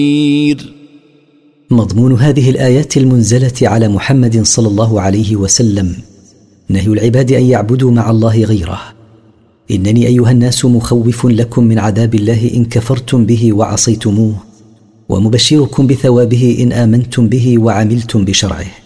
مضمون هذه الآيات المنزلة على محمد صلى الله عليه وسلم نهي العباد أن يعبدوا مع الله غيره. إنني أيها الناس مخوف لكم من عذاب الله إن كفرتم به وعصيتموه، ومبشركم بثوابه إن آمنتم به وعملتم بشرعه.